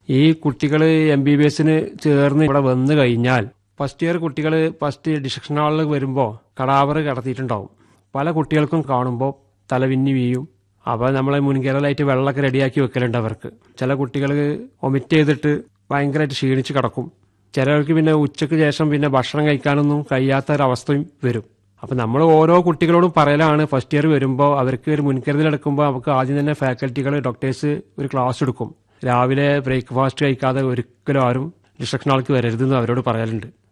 ഈ കുട്ടികൾ MBBSന് ചേർന്ന് ഇവിടെ വന്നു കഴിഞ്ഞാൽ ഫസ്റ്റ് ഇയർ കുട്ടികൾ ഫസ്റ്റ് ഡിസക്ഷൻ ഹാളിൽ വരുമ്പോൾ കടാവറ് കടത്തിയിട്ടുണ്ടാവും. പല കുട്ടികൾക്കും കാണുമ്പോൾ തലവിന്നി വീയും. അപ്പോൾ നമ്മൾ മുൻകരുതലായിട്ട് വെള്ളമൊക്കെ റെഡിയാക്കി വെക്കലുണ്ട് അവർക്ക്. ചില കുട്ടികൾ ഒമിറ്റ് ചെയ്തിട്ട് ഭയങ്കരമായിട്ട് ക്ഷീണിച്ച് കിടക്കും. ചിലർക്ക് പിന്നെ ഉച്ചയ്ക്ക് ശേഷം പിന്നെ ഭക്ഷണം കഴിക്കാനൊന്നും കഴിയാത്തൊരവസ്ഥയും വരും. അപ്പം നമ്മൾ ഓരോ കുട്ടികളോടും പറയലാണ് ഫസ്റ്റ് ഇയർ വരുമ്പോൾ അവർക്ക് ഒരു മുൻകരുതലെടുക്കുമ്പോൾ നമുക്ക് ആദ്യം തന്നെ ഫാക്കൽറ്റികൾ ഡോക്ടേഴ്സ് ഒരു ക്ലാസ് എടുക്കും. രാവിലെ ബ്രേക്ക്ഫാസ്റ്റ് കഴിക്കാതെ ഒരിക്കലും ആരും ഡിസ്ട്രക്ഷൻ ആൾക്ക് വരരുതെന്ന് അവരോട് പറയലുണ്ട്.